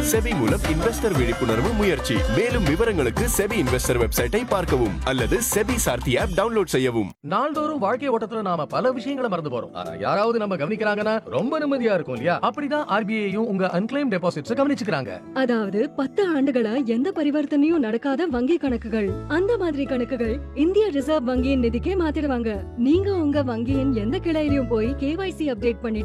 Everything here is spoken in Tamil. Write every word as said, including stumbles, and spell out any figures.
செபி மூலம் இன்வெஸ்டர் விழிப்புணர்வு முயற்சி. மேலும் விவரங்களுக்கு செபி இன்வெஸ்டர் வெப்சைட்டை பார்க்கவும் அல்லது செபி சார்த்தி ஆப் டவுன்லோட் செய்யவும். நாள்தோறும் வாழ்க்கை ஓட்டத்துல நாம பல விஷயங்களை மறந்து போறோம். ஆனா யாராவது நம்ம கவனிக்கிறாங்கன்னா ரொம்ப நிம்மதியா இருக்கும் இல்லையா? அப்படிதான் ஆர்பிஐயும் உங்க அன்கிளைம் டெபாசிட்ஸ் கவனிச்சுக்கிறாங்க. அதாவது பத்து ஆண்டுகளா எந்த பரிவர்த்தனையும் நடக்காத வங்கி கணக்குகள், அந்த மாதிரி கணக்குகள் இந்திய ரிசர்வ் வங்கியின் நிதிக்கே மாத்திடுவாங்க. நீங்க உங்க வங்கியின் எந்த கிளையிலும் போய் கேவைசி அப்டேட் பண்ணிட்டு